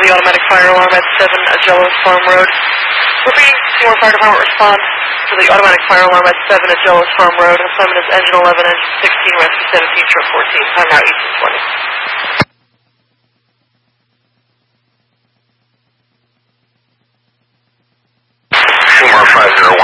the automatic fire alarm at 7 Agelos Farm Road. Repeating, Seymour Fire Department respond to the automatic fire alarm at 7 Agelos Farm Road. Assignment is engine 11, engine 16, rescue 17, truck 14. Time now 18:20.